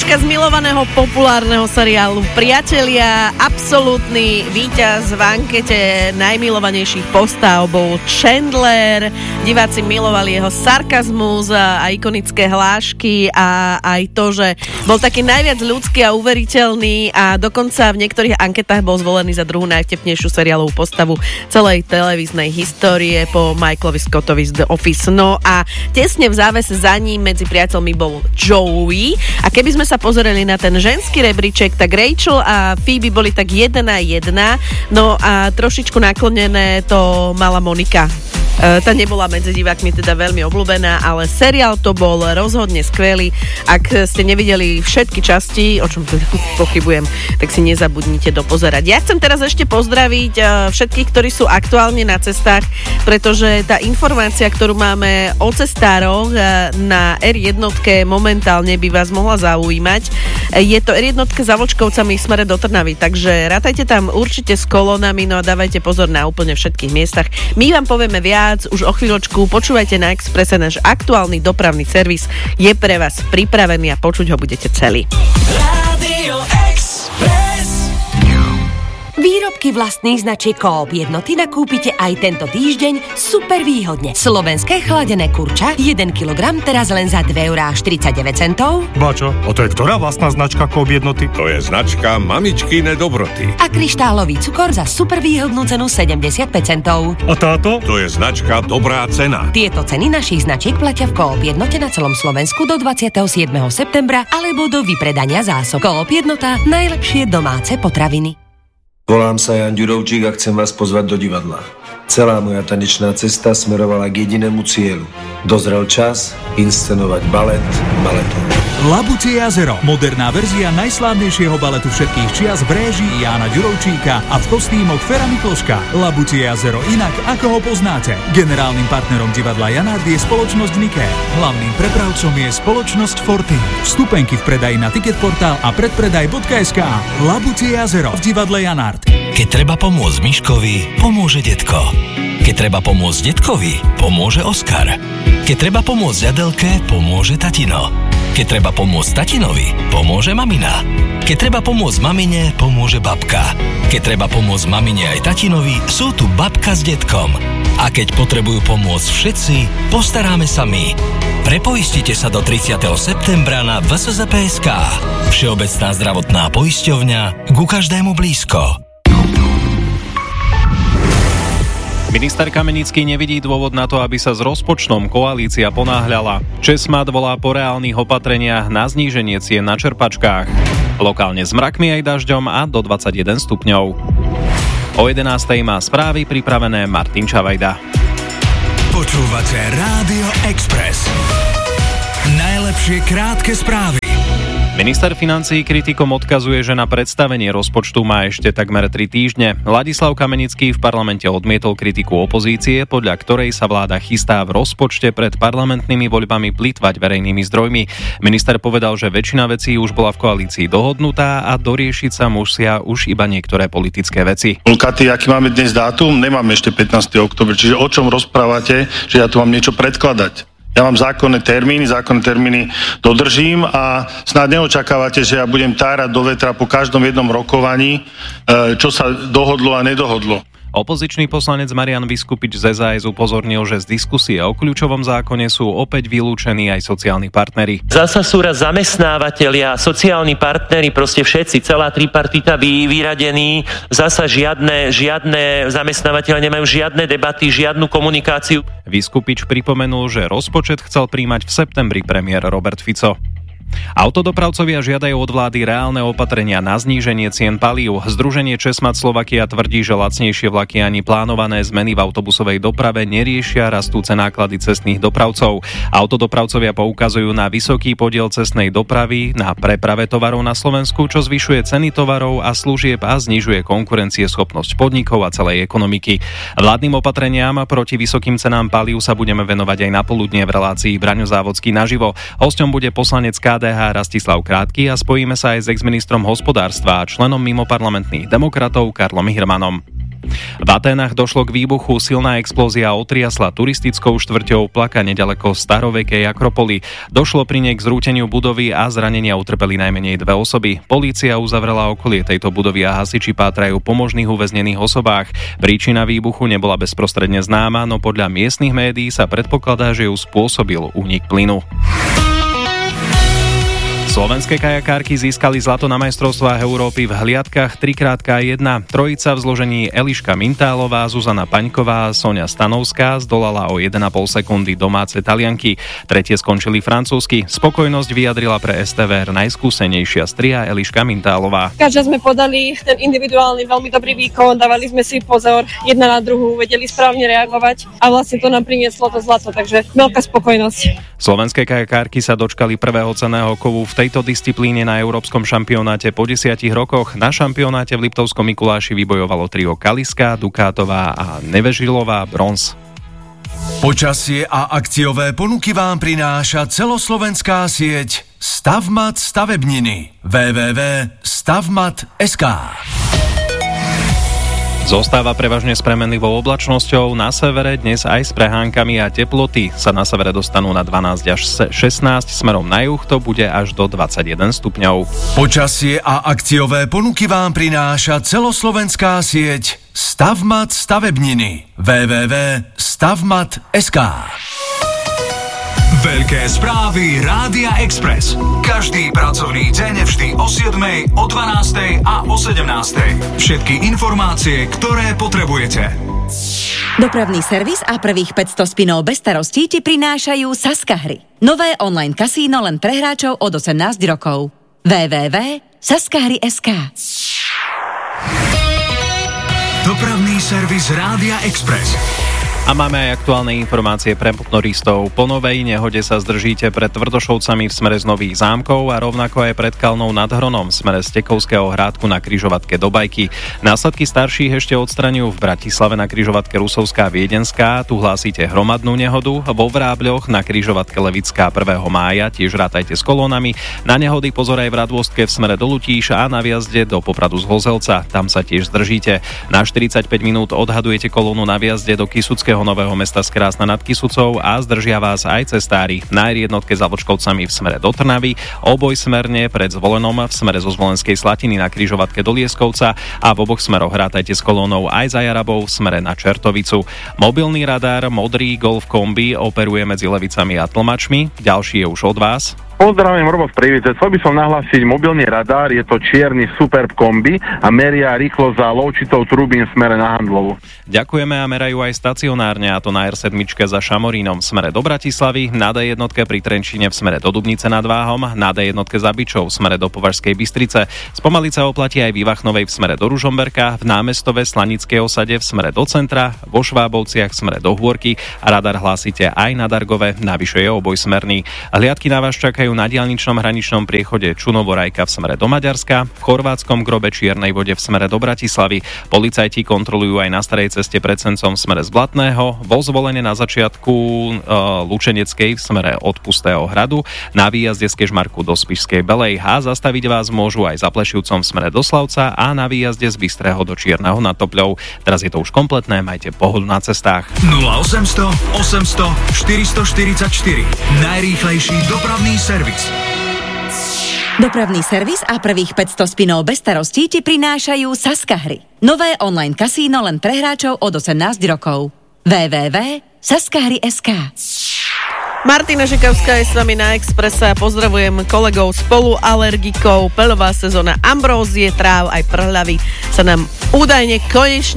Pesnička z milovaného populárneho seriálu Priatelia. Absolútny víťaz v ankete najmilovanejších postav bol Chandler. Diváci milovali jeho sarkazmus a ikonické hlášky a aj to, že bol taký najviac ľudský a uveriteľný a dokonca v niektorých anketách bol zvolený za druhú najvtipnejšiu seriálovú postavu celej televíznej histórie po Michaelovi Scottovi z The Office. No a tesne v závese za ním medzi priateľmi bol Joey. A keby sme sa pozerali na ten ženský rebríček, tak Rachel a Phoebe boli tak 1-1, no a trošičku naklonené to mala Monika. Tá nebola medzi divákmi teda veľmi obľúbená, ale seriál to bol rozhodne skvelý. Ak ste nevideli všetky časti, o čom teda pochybujem, tak si nezabudnite dopozerať. Ja chcem teraz ešte pozdraviť všetkých, ktorí sú aktuálne na cestách, pretože tá informácia, ktorú máme o cestároch na R1 momentálne by vás mohla zaujímať. Je to R1 za Vlčkovcami v smere do Trnavy, takže rátajte tam určite s kolónami, no a dávajte pozor na úplne všetkých miestach. My vám povieme viac už o chvíľočku, počúvajte na Expresse, náš aktuálny dopravný servis je pre vás pripravený a počuť ho budete celý. Radio Express. Výrobky vlastných značiek Coop Jednoty nakúpite aj tento týždeň super výhodne. Slovenské chladené kurča 1 kg teraz len za 2,49 €. Bačo, a to je ktorá vlastná značka Coop Jednoty? To je značka Mamičkine dobroty. A kryštálový cukor za super výhodnú cenu 75 centov. A táto? To je značka Dobrá cena. Tieto ceny našich značiek platia v Coop Jednote na celom Slovensku do 27. septembra alebo do vypredania zásob. Coop Jednota, najlepšie domáce potraviny. Volám sa Jan Ďurovčík a chcem vás pozvať do divadla. Celá moja tanečná cesta smerovala k jedinému cieľu. Dozrel čas inscenovať balet baletom. Labutie jazero, moderná verzia najslávnejšieho baletu všetkých čias v réžii Jána Ďurovčíka a v kostýmoch Fera Mikloška. Labutie jazero inak, ako ho poznáte. Generálnym partnerom divadla Janard je spoločnosť Niké. Hlavným prepravcom je spoločnosť Fortin. Vstupenky v predaji na Ticketportál a predpredaj.sk. Labutie jazero v divadle Janard. Keď treba pomôcť Miškovi, pomôže detko. Keď treba pomôcť detkovi, pomôže Oskar. Keď treba pomôcť Adelke, pomôže tatino. Keď treba pomôcť tatinovi, pomôže mamina. Keď treba pomôcť mamine, pomôže babka. Keď treba pomôcť mamine aj tatinovi, sú tu babka s detkom. A keď potrebujú pomôcť všetci, postaráme sa my. Prepoistite sa do 30. septembra na VSZPSK. Všeobecná zdravotná poisťovňa, ku každému blízko. Minister Kamenický nevidí dôvod na to, aby sa s rozpočtom koalícia ponáhľala. Česmad volá po reálnych opatreniach na zníženie cien na čerpačkách. Lokálne s mrakmi aj dažďom a do 21 stupňov. O 11:00 má správy pripravené Martin Čavajda. Počúvate Rádio Express. Najlepšie krátke správy. Minister financií kritikom odkazuje, že na predstavenie rozpočtu má ešte takmer 3 týždne. Ladislav Kamenický v parlamente odmietol kritiku opozície, podľa ktorej sa vláda chystá v rozpočte pred parlamentnými voľbami plytvať verejnými zdrojmi. Minister povedal, že väčšina vecí už bola v koalícii dohodnutá a doriešiť sa musia už iba niektoré politické veci. Katy, aký máme dnes dátum? Nemáme ešte 15. október, čiže o čom rozprávate, že ja tu mám niečo predkladať? Ja mám zákonné termíny dodržím a snáď neočakávate, že ja budem tárať do vetra po každom jednom rokovaní, čo sa dohodlo a nedohodlo. Opozičný poslanec Marian Vyskupič z SAS upozornil, že z diskusie o kľúčovom zákone sú opäť vylúčení aj sociálni partneri. Zasa sú raz zamestnávateľia, sociálni partneri, proste všetci, celá tripartita vyradení. Zasa žiadne zamestnávateľia nemajú žiadne debaty, žiadnu komunikáciu. Vyskupič pripomenul, že rozpočet chcel príjmať v septembri premiér Robert Fico. Autodopravcovia žiadajú od vlády reálne opatrenia na zníženie cien palív. Združenie Česmad Slovakia tvrdí, že lacnejšie vlaky ani plánované zmeny v autobusovej doprave neriešia rastúce náklady cestných dopravcov. Autodopravcovia poukazujú na vysoký podiel cestnej dopravy na preprave tovarov na Slovensku, čo zvyšuje ceny tovarov a služieb a znižuje konkurencieschopnosť podnikov a celej ekonomiky. Vládnym opatreniam proti vysokým cenám palív sa budeme venovať aj na poludnie v relácii Braňo Závodský naživo. Hosťom bude poslanec KDH Rastislav Krátky a spojíme sa aj s exministrom hospodárstva a členom mimoparlamentných demokratov Karlom Hirmanom. V Aténach došlo k výbuchu, silná explózia otriasla turistickou štvrťou Plaka nedaleko starovekej Akropoly. Došlo pri nej k zrúteniu budovy a zranenia utrpeli najmenej 2 osoby. Polícia uzavrela okolie tejto budovy a hasiči pátrajú po možných uväznených osobách. Príčina výbuchu nebola bezprostredne známa, no podľa miestnych médií sa predpokladá, že ju spôsobil únik plynu. Slovenské kajakárky získali zlato na majstrovstvách Európy v hliadkach 3x1. Trojica v zložení Eliška Mintálová, Zuzana Paňková a Soňa Stanovská zdolala o 1,5 sekundy domáce Talianky. Tretie skončili francúzsky. Spokojnosť vyjadrila pre STVR najskúsenejšia stria Eliška Mintálová. Každá sme podali ten individuálny veľmi dobrý výkon, dávali sme si pozor jedna na druhú, vedeli správne reagovať a vlastne to nám prinieslo to zlato, takže veľká spokojnosť. Slovenské kajakárky sa dočkali prvého cenného kovu v tejto disciplíne na európskom šampionáte po 10 rokoch. Na šampionáte v Liptovskom Mikuláši vybojovalo trio Kaliska, Dukátová a Nevežilová bronz. Počasie a akciové ponuky vám prináša celoslovenská sieť Stavmat stavebniny www.stavmat.sk. Zostáva prevažne s premenlivou oblačnosťou, na severe dnes aj s prehánkami a teploty sa na severe dostanú na 12 až 16, smerom na juh to bude až do 21 stupňov. Počasie a akciové ponuky vám prináša celoslovenská sieť Stavmat stavebniny www.stavmat.sk. Veľké správy Rádia Express. Každý pracovný deň vždy o 7, o 12 a o 17. Všetky informácie, ktoré potrebujete. Dopravný servis a prvých 500 spinov bez starostí ti prinášajú Saska hry. Nové online kasíno len pre hráčov od 18 rokov. www.saskahry.sk. Dopravný servis Rádia Express. A máme aj aktuálne informácie pre motoristov. Po novej nehode sa zdržíte pred Tvrdošovcami v smere z Nových Zámkov a rovnako aj pred Kalnou nad Hronom v smere z Tekovského hrádku na križovatke do Bajky. Následky starších ešte odstraňujú v Bratislave na križovatke Rusovská Viedenská. Tu hlásite hromadnú nehodu. Vo Vrábľoch na križovatke Levická 1. mája tiež rátajte s kolónami. Na nehody pozor aj v Radôstke v smere do Lutíša a na viazde do Popradu z Hozelca. Tam sa tiež zdržíte. Na 45 minút odhadujete kolónu na viazde do Kisuckého Nového Mesta z Krásna nad Kisucou a zdržia vás aj cestári. Na R1 za Vlčkovcami v smere do Trnavy, obojsmerne pred Zvolenom v smere zo Zvolenskej Slatiny na križovatke do Lieskovca a v oboch smeroch rátajte s kolónou aj za Jarabou v smere na Čertovicu. Mobilný radar modrý Golf Kombi operuje medzi Levicami a Tlmačmi. Ďalší je už od vás. Pozdravujem, Robo z Prievidze. Chcel by som nahlásiť mobilný radár, je to čierny Superb kombi a meria rýchlosť za Lovčicou Trubín v smere na Handlovu. Ďakujeme a merajú aj stacionárne, a to na R7 za Šamorínom v smere do Bratislavy, na D1 pri Trenčíne v smere do Dubnice nad Váhom, na D1 za Bičov v smere do Považskej Bystrice. Spomaliť sa oplatí aj v Ivachnovej v smere do Ružomberka, v Námestove Slanickej osade v smere do centra, vo Švábovciach v smere do Hôrky a radar hlásite aj na Dargove, navyše je obojsmerný. Hliadky na vás čakajú na diaľničnom hraničnom priechode Čunovo-Rajka v smere do Maďarska, v chorvátskom Grobe Čiernej Vode v smere do Bratislavy. Policajti kontrolujú aj na starej ceste pred Sencom v smere z Blatného, vo Zvolene na začiatku Lučeneckej v smere od Pustého hradu, na výjazde z Kežmarku do Spišskej Belej a zastaviť vás môžu aj za Plešivcom v smere do Slavca a na výjazde z Bystrého do Čierneho nad Topľou. Teraz je to už kompletné, majte pohodu na cestách. 0800 800 444 najrýchlejší dopravný servis. Dopravný servis a prvých 500 spinov bez starostí ti prinášajú Saska hry. Nové online kasíno len pre hráčov od 18 rokov. www.saskahry.sk. Martina Žikovská je s vami na Expresse a pozdravujem kolegov spolualergikov. Peľová sezóna ambrózie, tráv aj prhľavy sa nám údajne konečne